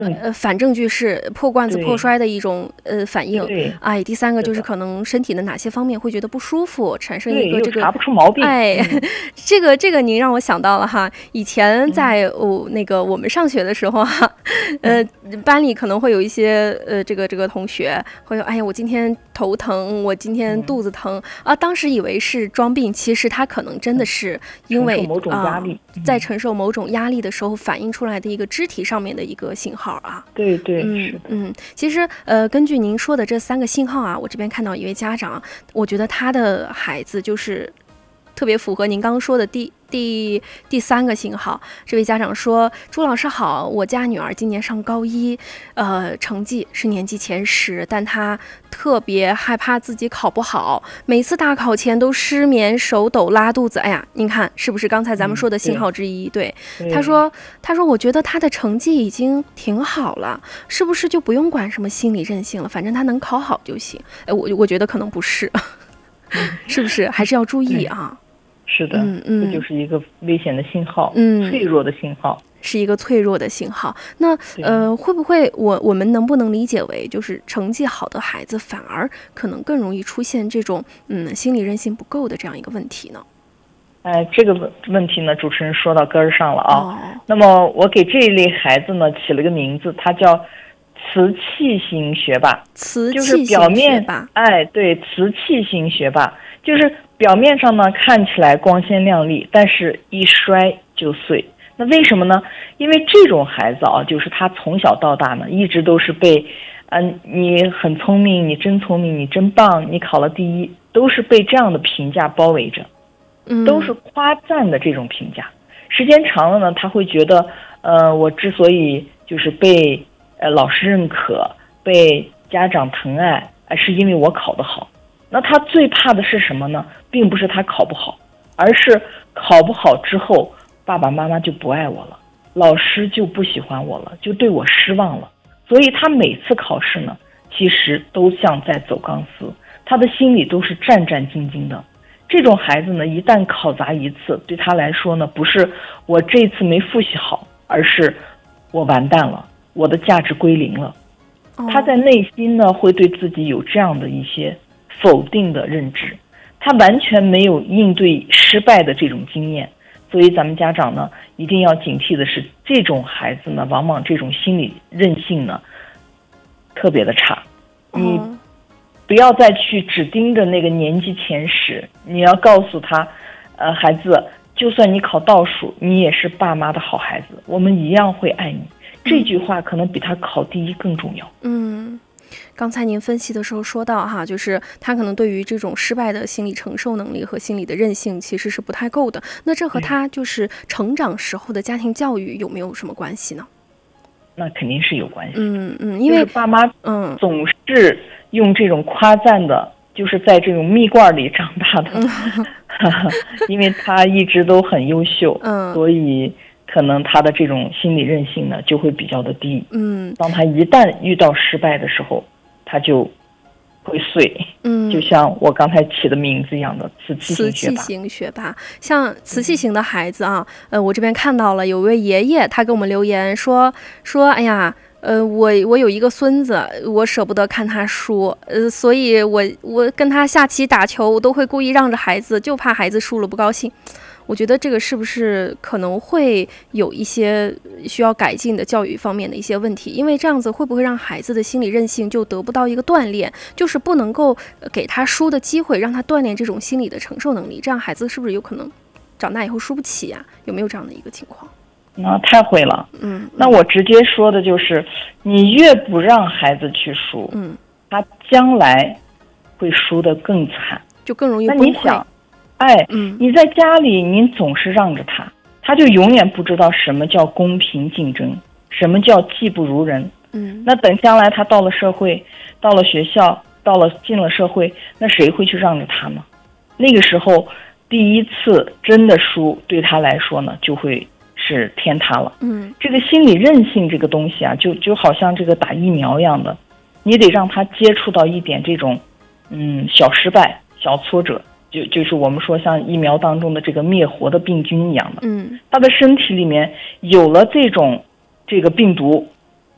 反证句式破罐子破摔的一种反应。哎，第三个就是可能身体的哪些方面会觉得不舒服，产生一个这个查不出毛病。 哎，这个您让我想到了哈，以前在那个我们上学的时候哈，班里可能会有一些这个同学会说，哎呀，我今天头疼，我今天肚子疼啊，当时以为是装病，其实他可能真的是因为某种压力， 在承受某种压力的时候反映出来的一个肢体上面的一个信号啊。 对，是的。 其实根据您说的这3个信号啊，我这边看到一位家长，我觉得他的孩子就是特别符合您刚刚说的第3个信号。这位家长说：“朱老师好，我家女儿今年上高1，成绩是年级前10，但她特别害怕自己考不好，每次大考前都失眠、手抖、拉肚子。哎呀，您看是不是刚才咱们说的信号之一？对，他说我觉得她的成绩已经挺好了，是不是就不用管什么心理韧性了？反正她能考好就行。我觉得可能不是，是不是？还是要注意啊。” 是的，这就是一个危险的信号，脆弱的信号， 是一个脆弱的信号。那会不会我们能不能理解为，就是成绩好的孩子反而可能更容易出现这种心理韧性不够的这样一个问题呢？ 这个问题呢，主持人说到根儿上了啊。那么我给这一类孩子呢起了个名字，它叫瓷器型学霸。 瓷器型学霸， 对，瓷器型学霸就是表面上呢看起来光鲜亮丽，但是一摔就碎。那为什么呢？因为这种孩子啊，就是他从小到大呢一直都是被你很聪明，你真聪明，你真棒，你考了第1，都是被这样的评价包围着，都是夸赞的这种评价。时间长了呢，他会觉得我之所以就是被老师认可，被家长疼爱，是因为我考得好。那他最怕的是什么呢？并不是他考不好，而是考不好之后，爸爸妈妈就不爱我了，老师就不喜欢我了，就对我失望了。所以他每次考试呢，其实都像在走钢丝，他的心里都是战战兢兢的。这种孩子呢，一旦考砸一次，对他来说呢，不是我这次没复习好，而是我完蛋了，我的价值归零了。他在内心呢，会对自己有这样的一些否定的认知，他完全没有应对失败的这种经验。所以咱们家长呢，一定要警惕的是，这种孩子呢，往往这种心理韧性呢特别的差。你不要再去只盯着那个年级前10，你要告诉他，孩子，就算你考倒数，你也是爸妈的好孩子，我们一样会爱你。这句话可能比他考第1更重要。 刚才您分析的时候说到哈，就是他可能对于这种失败的心理承受能力和心理的韧性其实是不太够的。那这和他就是成长时候的家庭教育有没有什么关系呢？ 那肯定是有关系。 因为就是爸妈总是用这种夸赞的，就是在这种蜜罐里长大的，因为他一直都很优秀，所以可能他的这种心理韧性呢就会比较的低。当他一旦遇到失败的时候，他就会碎。就像我刚才起的名字一样的瓷器型学霸。像瓷器型的孩子啊，我这边看到了有位爷爷，他给我们留言说，哎呀，我有一个孙子，我舍不得看他输，所以我跟他下棋打球，我都会故意让着孩子，就怕孩子输了不高兴。我觉得这个是不是可能会有一些需要改进的教育方面的一些问题？因为这样子会不会让孩子的心理韧性就得不到一个锻炼，就是不能够给他输的机会，让他锻炼这种心理的承受能力，这样孩子是不是有可能长大以后输不起啊？有没有这样的一个情况？ 太会了。那我直接说的就是，你越不让孩子去输，他将来会输得更惨， 就更容易崩溃。 那你想，你在家里你总是让着他，他就永远不知道什么叫公平竞争，什么叫技不如人。那等将来他到了社会，到了学校，进了社会，那谁会去让着他呢？那个时候第一次真的输对他来说呢，就会是天塌了。这个心理韧性这个东西啊，就好像这个打疫苗一样的，你得让他接触到一点这种小失败、小挫折，就是我们说像疫苗当中的这个灭活的病菌一样的。他的身体里面有了这个病毒，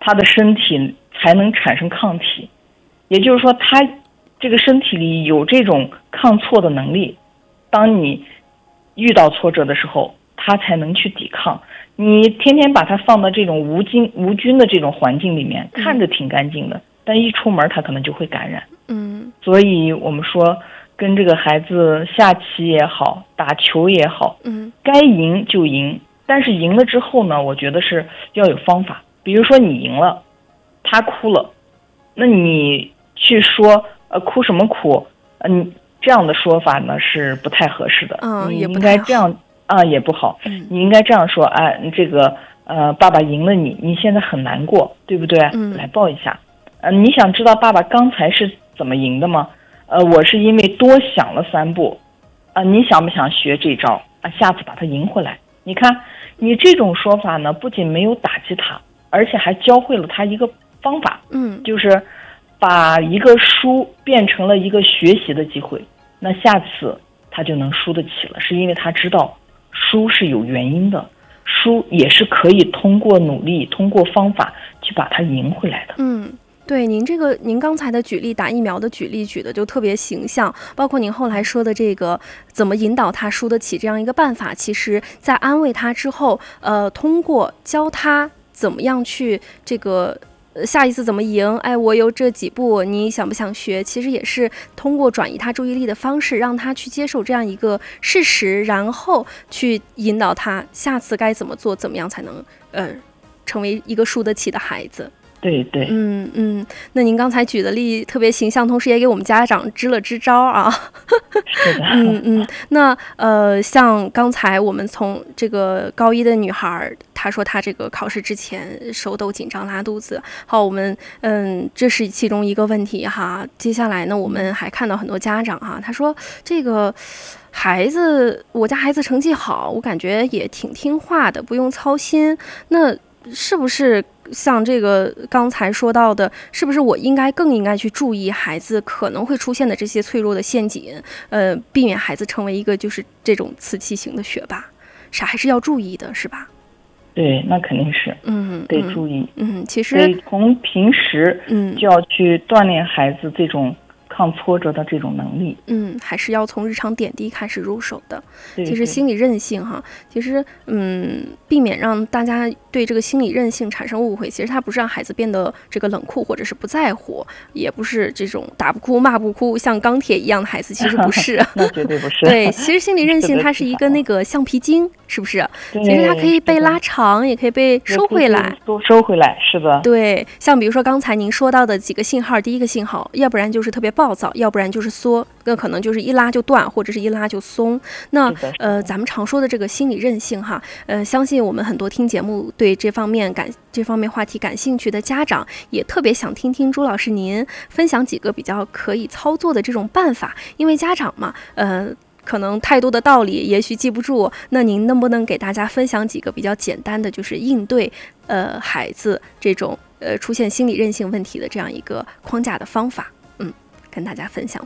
他的身体才能产生抗体，也就是说他这个身体里有这种抗挫的能力，当你遇到挫折的时候，他才能去抵抗。你天天把他放到这种无菌的这种环境里面，看着挺干净的，但一出门他可能就会感染。所以我们说跟这个孩子下棋也好，打球也好，该赢就赢，但是赢了之后呢，我觉得是要有方法。比如说你赢了，他哭了，那你去说哭什么哭？这样的说法呢是不太合适的。你应该这样也不好。你应该这样说，这个爸爸赢了你，你现在很难过，对不对？来抱一下。你想知道爸爸刚才是怎么赢的吗？我是因为多想了3步。你想不想学这招？下次把他赢回来。你看，你这种说法呢，不仅没有打击他，而且还教会了他一个方法，就是把一个输变成了一个学习的机会。那下次他就能输得起了，是因为他知道输是有原因的，输也是可以通过努力、通过方法去把它赢回来的。 对，您刚才的举例，打疫苗的举例举的就特别形象，包括您后来说的这个怎么引导他输得起这样一个办法，其实在安慰他之后，通过教他怎么样去这个下一次怎么赢，我有这几步，你想不想学？其实也是通过转移他注意力的方式，让他去接受这样一个事实，然后去引导他下次该怎么做，怎么样才能成为一个输得起的孩子。 对对， 那您刚才举的例特别形象，同时也给我们家长支了支招啊。 是的。 那像刚才我们从这个高1的女孩，她说她这个考试之前手抖、紧张、拉肚子。好，我们这是其中一个问题哈。接下来呢，我们还看到很多家长哈，他说这个我家孩子成绩好，我感觉也挺听话的，不用操心。那是不是像这个刚才说到的，是不是我更应该去注意孩子可能会出现的这些脆弱的陷阱，避免孩子成为一个就是这种瓷器型的学霸，还是要注意的，是吧？ 对，那肯定是，得注意。 其实得从平时就要去锻炼孩子这种抗挫折的这种能力。 还是要从日常点滴开始入手的。 对， 其实心理韧性哈，其实避免让大家对这个心理韧性产生误会。其实它不是让孩子变得这个冷酷或者是不在乎，也不是这种打不哭骂不哭像钢铁一样的孩子，其实不是。 那绝对不是。 对，其实心理韧性它是一个那个橡皮筋，是不是？其实它可以被拉长，也可以被收回来。 收回来，是的。 对，像比如说刚才您说到的几个信号，第一个信号，要不然就是特别暴躁，要不然就是缩，那可能就是一拉就断，或者是一拉就松。那咱们常说的这个心理韧性哈，相信我们很多听节目对这方面话题感兴趣的家长，也特别想听听朱老师您分享几个比较可以操作的这种办法，因为家长嘛，可能太多的道理也许记不住，那您能不能给大家分享几个比较简单的，就是应对孩子这种出现心理韧性问题的这样一个框架的方法，跟大家分享。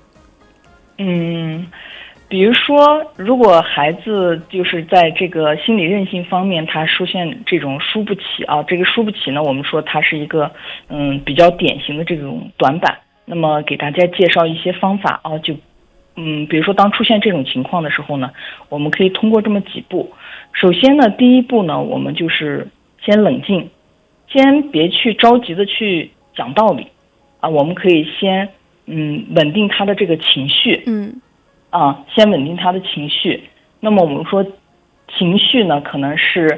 比如说，如果孩子就是在这个心理韧性方面，他出现这种输不起啊，这个输不起呢，我们说它是一个比较典型的这种短板。那么给大家介绍一些方法啊，比如说当出现这种情况的时候呢，我们可以通过这么几步。首先呢，第一步呢，我们就是先冷静，先别去着急的去讲道理啊，我们可以先稳定他的这个情绪，先稳定他的情绪。那么我们说情绪呢，可能是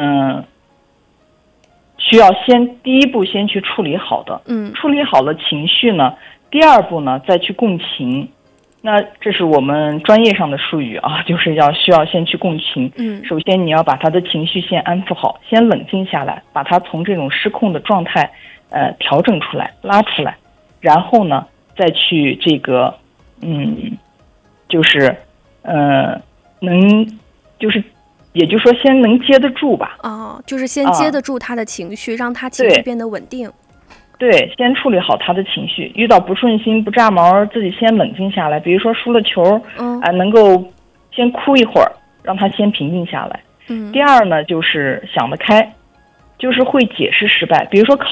需要第一步先去处理好的，处理好了情绪呢，第二步呢再去共情。那这是我们专业上的术语啊，就是需要先去共情。首先你要把他的情绪先安抚好，先冷静下来，把他从这种失控的状态调整出来，拉出来，然后呢再去这个也就是说先能接得住吧。 就是先接得住他的情绪，让他情绪变得稳定。 对，先处理好他的情绪，遇到不顺心不炸毛，自己先冷静下来。比如说输了球，能够先哭一会儿，让他先平静下来。第二呢，就是想得开， 就是会解释失败。比如说考